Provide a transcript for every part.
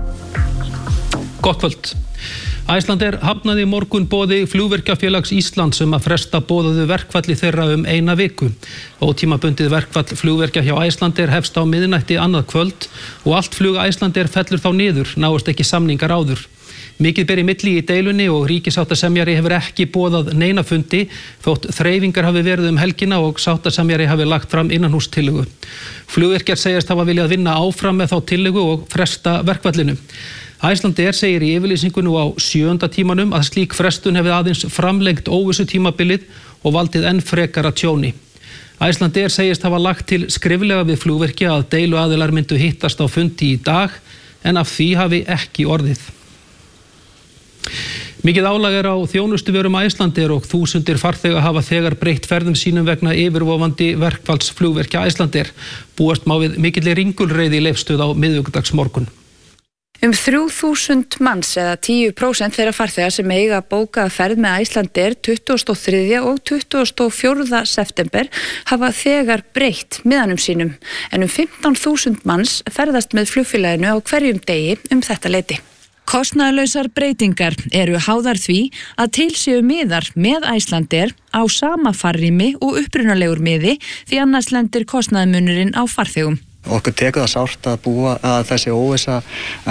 Gott kvöld. Icelandair hafnaði í morgun boði Flugvirkjafélags Íslands að fresta boðuðu verkfalli þeirra 1 viku. Ótímabundið verkfall flugvirkja hjá Icelandair hefst á miðnætti annað kvöld og allt flug Icelandair fellur þá niður, náist ekki samningar áður. Mikið ber í milli í deilunni og ríkissáttasemjari hefur ekki boðað neina fundi þótt þreifingar hafi verið helgina og sáttasemjari hafi lagt fram innanhústillögu. Flugvirkjar segjast hafa viljað vinna áfram með þá tillögu og fresta verkfallinu. Icelandair segir í yfirlýsingu nú á 7. tímanum að slík frestun hefði aðeins framlengt óvissutímabilið og valdið enn frekara tjóni. Icelandair segist hafa lagt til skriflega við flugvirkja að deiluaðilar myndu hittast á fundi í dag en af því hafi ekki orðið. Mikið álag á þjónustuvörum Icelandair og þúsundir farþega hafa þegar breytt ferðum sínum vegna yfirvofandi verkfalls flugvirkja Icelandair. Búast má við mikilli ringulreiði í Leifsstöð á miðvikudagsmorgun. 3000 manns eða 10% þeirra farþega sem eiga bókað ferð með Icelandair 23. og 24. september hafa þegar breytt miðanum sínum en 15.000 manns ferðast með flugfélaginu á hverjum degi þetta leyti. Kostnaðarlausar breytingar eru háðar því að til séu miðar með Icelandair á sama farrými og upprunalegur miði því annars lendir kostnaðarmunurinn á farþegum. Okkur tekur það sárt að búa að þessi óvissa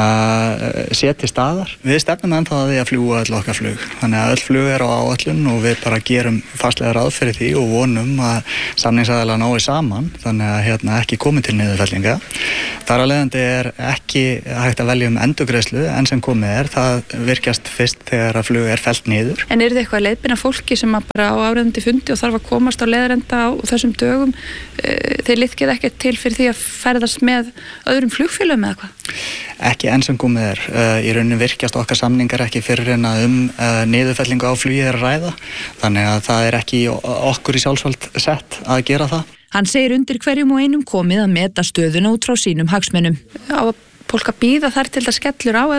sé til staðar. Við stefnum ennþá að því að fljúga öll okkar flug. Þannig að öll flug á áætlun og við bara gerum fastlega ráð fyrir því og vonum að samningsaðilar nái saman. Þannig að ekki komi til niðurfellinga. Þar af leiðandi ekki hægt að velja endurgreiðslu en sem komið það virkjast fyrst þegar að flug fellt niður. En þið eitthvað að leiðbeina fólki sem bara á áreiðandi fundi og þarf að komast á leiðarenda á þessum dögum? Þeir liðkið ekki til fyrir því að ferðast með öðrum flugfélögum eða hvað? Ekki enn sem komið í rauninni virkjast okkar samningar ekki fyrir en að niðurfellingu á flugi að ræða. Þannig að það ekki okkur í sjálfsvald sett að gera það. Hann segir undir hverjum og einum komið að meta stöðuna út frá sínum hagsmunum. Á fólk að bíða þar til það skellur á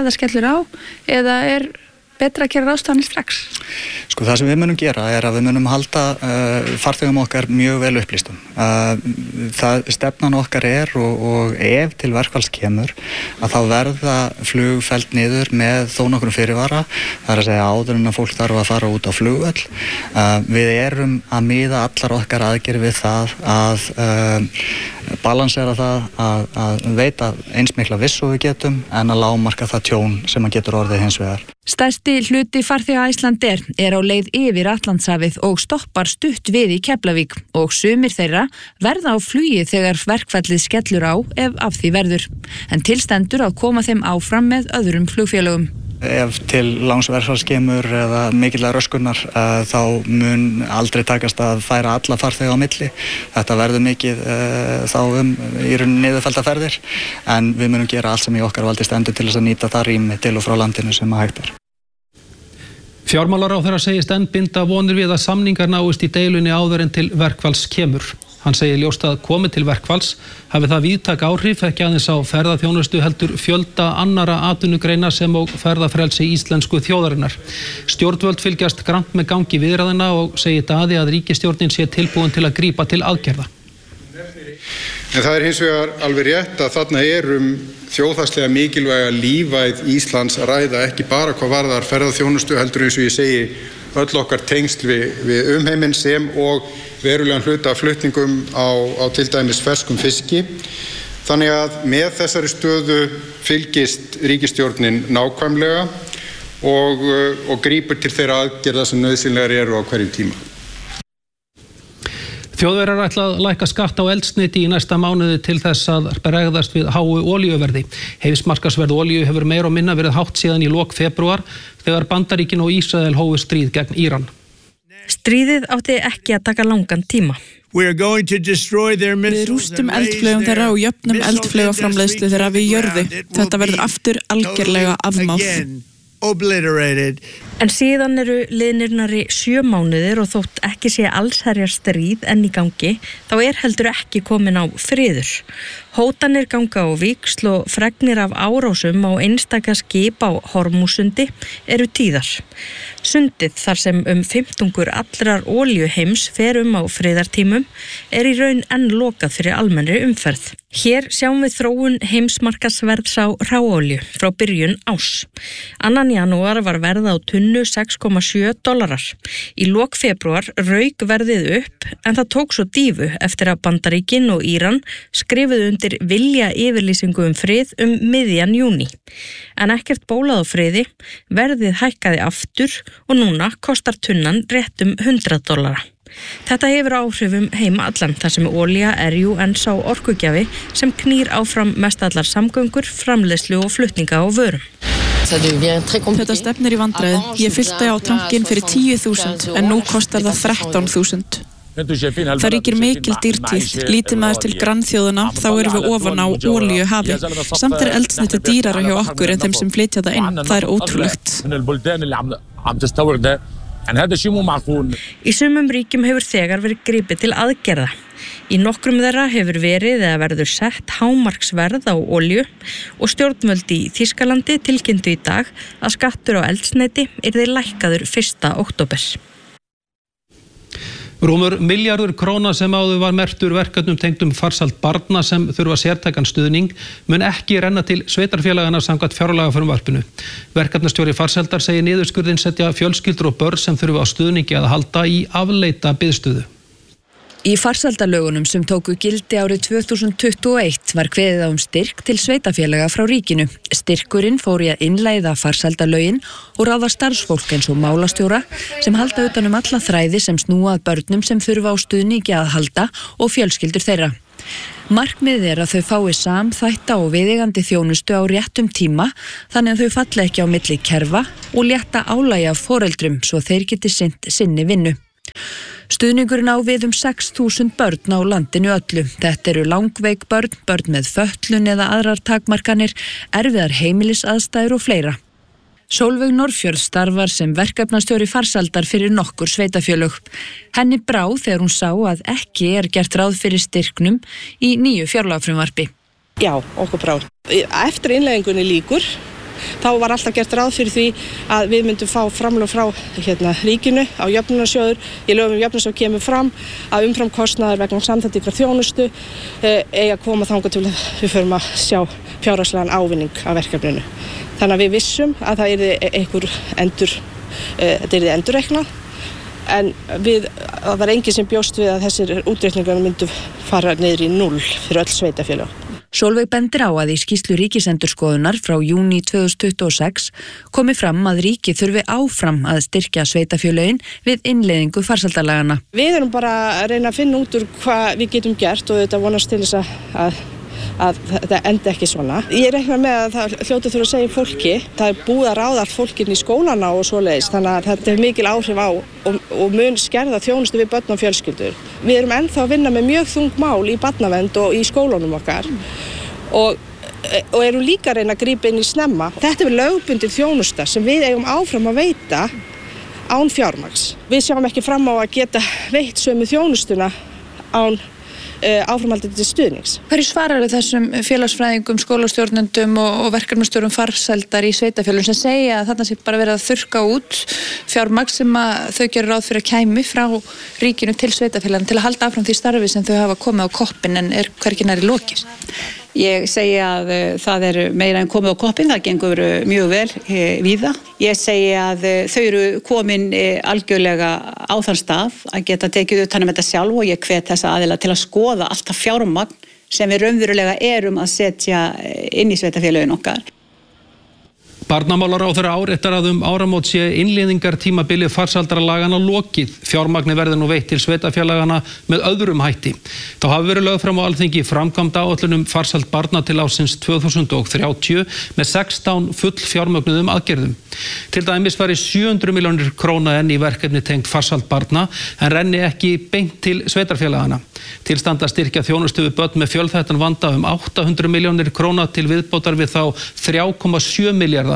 eða betra að gera ráðstafanir strax? Sko það sem við munum gera að við munum halda farþegum okkar mjög vel upplýstum. Það stefnan okkar og ef til verkfalls kemur að þá verða flug fellt niður með þó nokkrum fyrirvara. Það að segja áður en að fólk þarf að fara út á flugvöll. Við erum að miða allar okkar aðgerðir við það að balansera það að veita eins mikla viss og við getum en að lágmarka það tjón sem að getur orðið hins vegar. Stærsti hluti farþega Icelandair á leið yfir Atlantshafið og stoppar stutt við í Keflavík og sumir þeirra verða á flugi þegar verkfallið skellur á ef af því verður. En tilstendur að koma þeim áfram með öðrum flugfélögum. Ef til langsverkfalls kemur eða mikillar röskunar þá mun aldrei takast að færa alla farþega á milli. Þetta verður mikið þá í rauninni niðurfellda ferðir en við munum gera allt sem í okkar valdi stendur til þess að nýta það rými til og frá landinu sem að hægt er. Fjármálaráðherra segist enn binda vonir við að samningar náist í deilunni áður en til verkfalls kemur. Hann segir ljóst að komi til verkfalls hafi það víðtæk áhrif ekki aðeins á ferðaþjónustu heldur fjölda annara atvinnugreina sem og ferðafrelsi íslensku þjóðarinnar. Stjórnvöld fylgjast grannt með gangi viðræðna og segir Daði að ríkisstjórnin sé tilbúin til að grípa til aðgerða. En það hins vegar alveg rétt að þarna þjóðhagslega mikilvæga lífæð Íslands að ræða ekki bara hvað varðar ferðaþjónustu heldur eins og ég segi öll okkar tengsl við umheiminn sem og verulegan hluta af flutningum á til dæmis ferskum fiski. Þannig að með þessari stöðu fylgist ríkisstjórnin nákvæmlega og grípur til þeirra aðgerða sem nauðsynlegar eru á hverjum tíma. Þjóðverjar ætla að lækka skatt á eldsneyti í næsta mánuði til þess að bregðast við háu olíuverði. Heimsmarkaðsverð olíu hefur meira og minna verið hátt síðan í lok febrúar þegar Bandaríkin og Ísrael hófu stríð gegn Íran. Stríðið átti ekki að taka langan tíma. Við rústum eldflaugum þeirra og jöfnum eldflaugaframleiðslu þeirra við jörðu. Þetta verður aftur algerlega afmáð. En síðan eru liðnir nærri 7 mánuðir og þótt ekki sé allsherjar stríð enn í gangi, þá heldur ekki komin á friður. Hótanir ganga á víxl og fregnir af árásum á einstaka skip á Hormúsundi eru tíðar. Sundið, þar sem 15 allrar olíu heims fer á friðartímum, í raun enn lokað fyrir almennri umferð. Hér sjáum við þróun heimsmarkaðsverðs á hráolíu frá byrjun árs. 2. janúar var verð á tunnu $6,7. Í lok febrúar rauk verðið upp en það tók svo dýfu eftir að Bandaríkin og Íran skrifuðu undir vilja yfirlýsingu frið miðjan júní. En ekkert bólað á friði, verðið hækkaði aftur og núna kostar tunnan rétt $100. Þetta hefur áhrifum heima allan þar sem olía jú enn sá orkugjafi sem knýr áfram mestallar samgöngur, framleiðslu og flutninga á vörum. Þetta stefnir í vandræði. Ég fyllti á tankinn fyrir 10.000 en nú kostar það 13.000. Það ríkir mikil dýrtíð. Lítið maður til grannþjóðuna, þá erum við ofan á olíuhafi. Samt eldsneyti dýrara hjá okkur en þeim sem flytja það inn. Það ótrúlegt. Í sumum ríkjum hefur þegar verið gripið til aðgerða. Í nokkrum þeirra hefur verið eða verður sett hámarksverð á olíu og stjórnvöld í Þýskalandi tilkynntu í dag að skattur á eldsneyti yrði lækkaður 1. október. Rúmur milljarður króna sem áður var merktur verkefnum tengdum farsæld barna sem þurfa sértækan stuðning mun ekki renna til sveitarfélagana samkvæmt fjárlagafrumvarpinu. Verkefnastjóri farsældar segir niðurskurðinn setja fjölskyldur og börn sem þurfa á stuðningi að halda í afleita biðstöðu. Í farsældarlögunum sem tóku gildi árið 2021 var kveðið á styrk til sveitafélaga frá ríkinu. Styrkurinn fór í að innleiða farsældarlögin og ráða starfsfólk eins og málastjóra sem halda utan alla þræði sem snúa að börnum sem þurfa á stuðningi að halda og fjölskyldur þeirra. Markmiðið að þau fái samþætta og viðeigandi þjónustu á réttum tíma þannig að þau falli ekki á milli kerfa og létta álagi af foreldrum svo þeir geti sinnt sinni vinnu. Stuðningurinn á við 6.000 börn á landinu öllu. Þetta eru langveik börn, börn með fötlun eða aðrar takmarkanir, erfiðar heimilisaðstæður og fleira. Sólveig Norðfjörð starfar sem verkefnastjóri farsældar fyrir nokkur sveitafélög. Henni brá þegar hún sá að ekki gert ráð fyrir styrknum í nýju fjárlagafrumvarpi. Já, okkur brá. Eftir innleiðingunni lýkur, þá var alltaf gert ráð fyrir því að við myndum fá framlög frá ríkinu á jöfnunarsjóður. Í lögum jöfnunarsjóð kemur fram að umframkostnaður vegna samþættingar þjónustu eigi að koma þangað til við förum að sjá fjárhagslegan ávinning af verkefninu. Þannig að við vissum að það yrði endurreiknað en það var enginn sem bjóst við að þessir útreikningar myndu fara niður í 0 fyrir öll sveitafélög. Sólveig bendir á að í skýrslu Ríkisendurskoðunar frá júní 2026 komi fram að ríkið þurfi áfram að styrkja sveitafélögin við innleiðingu farsældarlagana. Við erum bara að reyna að finna út úr hvað við getum gert og þetta vonast til þess að þetta endi ekki svona. Ég reikna með að það hljóti þurfa að segja fólki. Það búið að ráða allt fólkinn í skólana og svoleiðis, þannig að þetta er mikil áhrif á og mun skerða þjónustu við börn og fjölskyldur. Við erum ennþá að vinna með mjög þung mál í barnavernd og í skólunum okkar og erum líka að reyna að grípa inn í snemma. Þetta er lögbundin þjónusta sem við eigum áfram að veita án fjármagns. Við sjáum ekki fram á að geta veitt sömu þjónustuna án áframhaldandi stuðnings. Hverju svarar þessum félagsfræðingum, skólastjórnendum og verkefnastjórum farsældar í sveitafélögum sem segja að þarna sé bara verið að þurrka út fjármagn sem að þau gerir ráð fyrir að kæmi frá ríkinu til sveitafélagana til að halda áfram því starfi sem þau hafa komið á koppinn en hvergi nærri lokið? Ég segi að það meira en komið á koppinn, það gengur mjög vel víða. Ég segi að þau eru komin algjörlega á þann stað að geta tekið utan þetta sjálf og ég hvet þessa aðila til að skoða allt það fjármagn sem við raunverulega erum að setja inn í sveitafélögin okkar. Barnamálaráðherra áréttar að áramót sé innleiðingartímabili farsældarlagana lokið. Fjármagni verði nú veitt til sveitafélagana með öðrum hætti. Þá hafi verið lögð fram á Alþingi framkvæmdaáætlun farsæld barna til ársins 2030 með 16 full fjármögnuðum aðgerðum. Til dæmis væri 700 milljónir króna enn í verkefni tengt farsæld barna en renni ekki beint til sveitarfélagana. Til standa styrkja þjónustu við börn með fjölþættan vanda 800 milljónir króna til viðbótar við þá 3,7 milljarða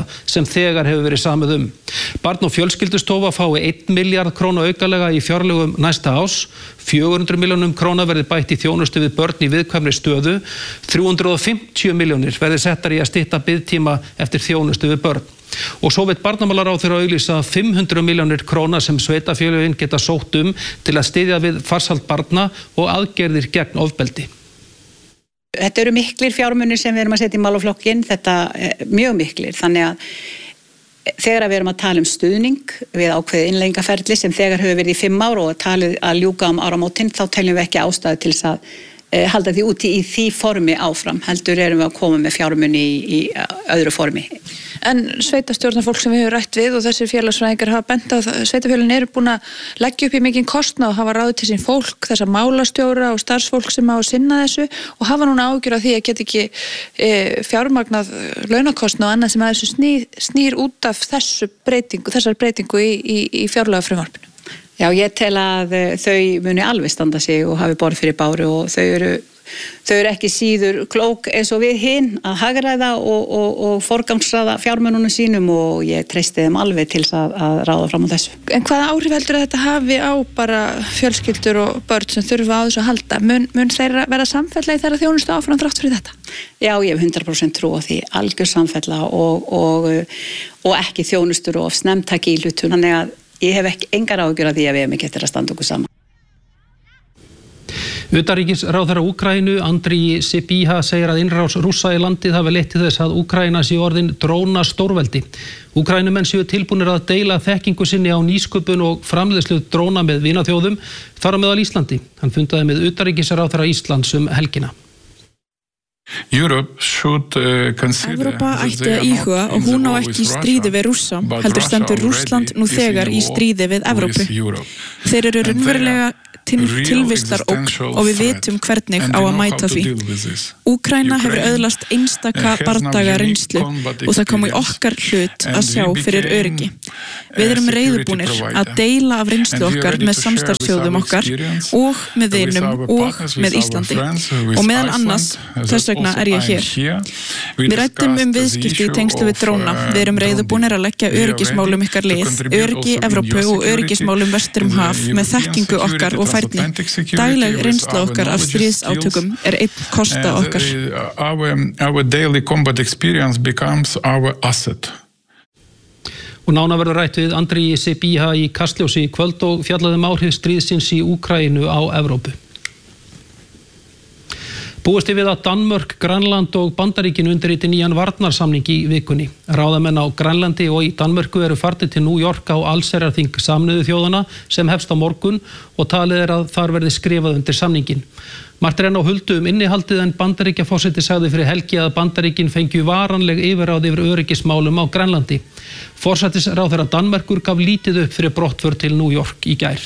fjárauka sem þegar hefur verið samið Barn- og fjölskyldustofa fái 1 milljarð króna aukalega í fjárlögum næsta árs, 400 milljónum króna verði bætt í þjónustu við börn í viðkvæmri stöðu, 350 milljónir verði settar í að stytta biðtíma eftir þjónustu við börn. Og svo vill barnamálaráðherra auglýsa 500 milljónir króna sem sveitarfélögin geta sótt til að styðja við farsæld barna og aðgerðir gegn ofbeldi. Þetta eru miklir fjármunir sem við erum að setja í málaflokkinn, þetta mjög miklir, þannig að þegar við erum að tala stuðning við ákveðið innleiðingarferli sem þegar hefur verið í 5 ár og talið að ljúka áramótin, þá teljum við ekki ástæðu til þess að halda því úti í því formi áfram, heldur erum við að koma með fjármuni í öðru formi. En sveitarstjórnarfólk sem við höfum rætt við og þessir félagsfræðingar hafa bent á það, sveitarfélögin eru búin að leggja upp í mikinn kostnað og hafa ráðið til sín fólk, þessa málastjóra og starfsfólk sem á að sinna þessu og hafa núna áhyggjur af því að geta ekki fjármagnað launakostnað og annað sem að þessu snýr út af þessar breytingu í fjárlagafrumvarpinu. Já, ég tel að þau muni alveg standa sig og hafi borð fyrir báru og þau eru ekki síður klók eins og við hin að hagræða og forgangsraða fjármununum sínum og ég treysti þeim alveg til að ráða fram á þessu. En hvaða áhrif heldur að þetta hafi á bara fjölskyldur og börn sem þurfa á þessu að halda? Mun þeirra vera samfella í þeirra þjónustu áfram þrátt fyrir þetta? Já, ég hef 100% trú á því, algjör samfella og ekki þjónustur og snemtaki í hlutun, þannig að ég hef ekki engar áhyggjur af því að við hefum ekki eftir að standa okkur saman. Utanríkisráðherra Úkraínu, Andriy Sybiha, segir að innrás Rússa í landið hafi leitt til þess að Úkraína sé orðin dróna stórveldi. Úkraínumenn séu tilbúnir að deila þekkingu sinni á nýsköpun og framleiðslu dróna með vinaþjóðum, þar á meðal Íslandi. Hann fundaði með utanríkisráðherra Íslands helgina. Evrópa ætti að íhuga og hún á ekki í stríði við Rússa, heldur stendur Rússland nú þegar í stríði við Evrópu. Þeir eru raunverulega tilvistarógn og við vitum hvernig á að mæta því. Úkraína hefur öðlast einstaka bardaga reynslu og það kom í okkar hlut að sjá fyrir öryggi. Við erum reiðubúnir að deila af reynslu okkar með samstarfsþjóðum okkar og með vinum og með Íslandi og meðal annars þess vegna ég hér. Við ræddum viðskipti í tengslu við dróna. Við erum reiðubúnir að leggja öryggismálum ykkar lið, öryggi Evrópu og öryggismálum vestur haf með þekkingu okkar og færni. Dagleg reynsla okkar af stríðsátökum einn kosta okkar. Our daily combat experience becomes our asset. Og nánar verður rætt við Andriy Sybiha í Kastljósi í kvöld og fjallaði áhrif stríðsins í Úkraínu á Evrópu. Búist við að Danmörk, Grænland og Bandaríkin undirriti nýjan varnarsamning í vikunni. Ráðamenn á Grænlandi og í Danmörku eru farnir til New York á allsherjarþing Sameinuðu þjóðanna sem hefst á morgun og talið að þar verði skrifað undir samningin. Margt enn á huldu innihaldið en Bandaríkjaforseti sagði fyrir helgi að Bandaríkin fengju varanleg yfirráð yfir öryggismálum á Grænlandi. Forsætisráðherra Danmerkur gaf lítið upp fyrir brottför til New York í gær.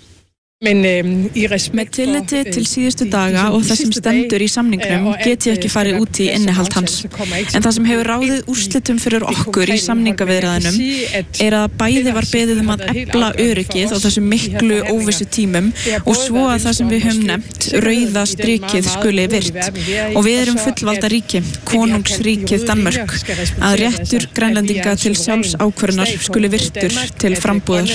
Með tilliti til síðustu daga og það sem stendur í samningnum get ég ekki farið út í innihald hans. En það sem hefur ráðið úrslitum fyrir okkur í samningaviðræðunum að bæði var beðið að efla öryggið á þessum miklu óvissu tímum og svo að það sem við höfum nefnt, rauða strikið skuli virt. Og við erum fullvalda ríki, konungsríkið Danmörk, að réttur Grænlendinga til sjálfsákvörðunar skuli virtur til frambúðar.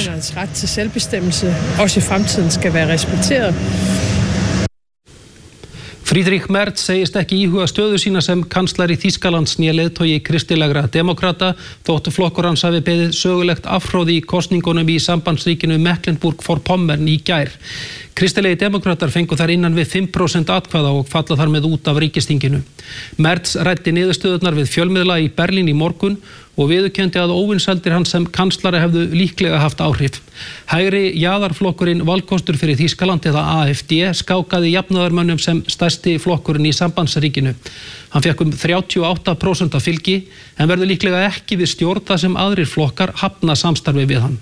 Skal være respekteret. Friedrich Merz segist ekki íhuga stöðu sína sem kanslari Þýskalands né leiðtogi kristilegra demokrata þótt flokkur hans hafi beðið sögulegt afhróð í kosningunum í sambandsríkinu Mecklenburg-Vorpommern í gær. Kristilegi demokratar fengu þar innan við 5% atkvæða og falla þar með út af ríkisþinginu. Merz ræddi niðurstöðurnar við fjölmiðla í Berlín í morgun og viðurkenndi að óvinsældir hans sem kanslari hefðu líklega haft áhrif. Hægri jaðarflokkurinn Valkostur fyrir Þýskaland eða AfD skákaði jafnaðarmönnum sem stærsti flokkurinn í sambandsríkinu. Hann fékk 38% af fylgi en verður líklega ekki við stjórn þar sem aðrir flokkar hafna samstarfi við hann.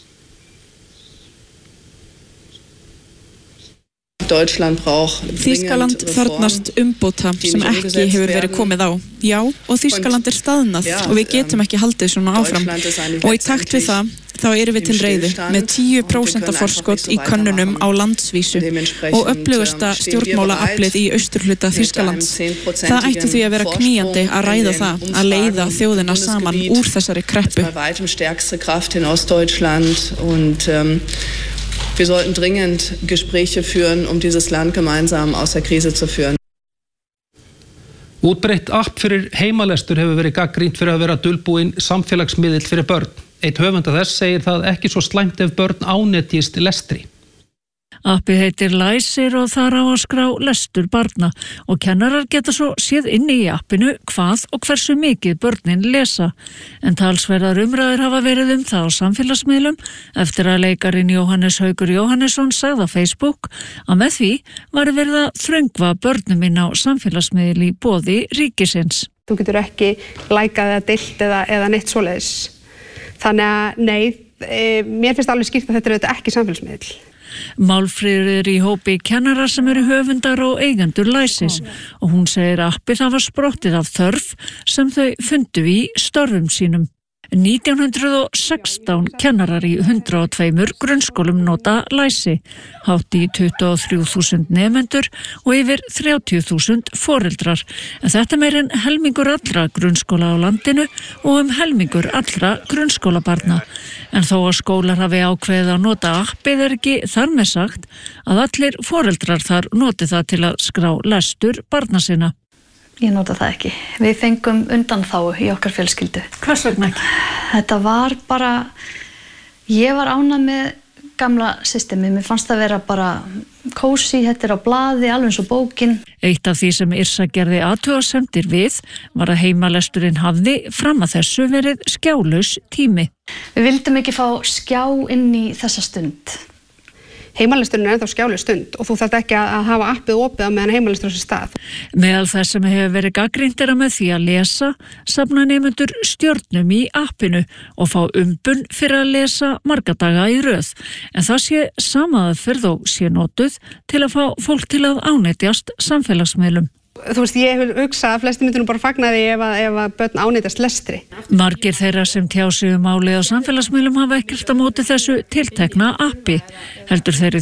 Þýskaland þarfnast umbóta sem ekki hefur verið komið á. Já, og Þýskaland staðnað og við getum ekki haldið svona áfram. Og í takt við það þá erum við til reiðu með 10% forskot í könnunum á landsvísu og öflugasta stjórnmálaaflið í austurhluta Þýskalands. Það ætti því að vera knýjandi að ræða það, að leiða þjóðina saman úr þessari kreppu. Wir sollten dringend Gespräche führen, dieses Land gemeinsam aus der Krise zu führen. Útbreitt app fyrir heimalestur hefur verið gagnrýnt fyrir að vera dulbúinn samfélagsmiðill fyrir börn. Einn höfunda þess segir það ekki svo slæmt ef börn ánetjist lestri. Appið heitir Læsir og þar á að skrá lestur barna og kennarar geta svo séð inni í appinu hvað og hversu mikið börnin lesa. En talsverðar umræður hafa verið það á samfélagsmiðlum eftir að leikarinn Jóhannes Haukur Jóhannesson sagði á Facebook að með því var verið að þröngva börnum inn á samfélagsmiðl í boði ríkisins. Þú getur ekki lækað eða deilt eða neitt svoleiðis. Þannig að nei, mér finnst alveg skýrt að þetta er ekki samfélagsmiðl. Málfríður í hópi kennara sem eru höfundar og eigendur Læsis og hún segir að appið hafa sprottið af þörf sem þau fundu í störfum sínum. 1916 kennarar í 102 grunnskólum nota Læsi, hátt í 23.000 nemendur og yfir 30.000 foreldrar. En þetta meir en helmingur allra grunnskóla á landinu og helmingur allra grunnskólabarna. En þó að skólar hafi ákveðið að nota appið ekki þar með sagt að allir foreldrar þar noti það til að skrá lestur barna sinna. Ég nota það ekki. Við fengum undanþágu í okkar fjölskyldu. Hvers vegna ekki? Þetta var bara, ég var ánægð með gamla systemi. Mér fannst það vera bara kósí, þetta á blaði, alveg eins og bókin. Eitt af því sem Yrsa gerði athugasemdir við var að heimalesturinn hafði fram að þessu verið skjálaus tími. Við vildum ekki fá skjá inn í þessa stund. Heimalesturinn er ennþá skjálaus stund og þú þarft ekki að hafa appið opið á meðan heimalestur á sér stað. Meðal þess sem hefur verið gagnrýnt er að með því að lesa safna nemendur stjörnum í appinu og fá umbun fyrir að lesa marga daga í röð. En það sé samaðaferð og sé notuð til að fá fólk til að ánetjast samfélagsmiðlum. Þú veist, ég hef hugsað að flesti myndu nú bara fagna því ef að börn ánetjast lestri. Margir þeirra sem tjá sig málið á samfélagsmiðlum hafa ekkert á móti þessu tiltekna appi. Heldur þeirri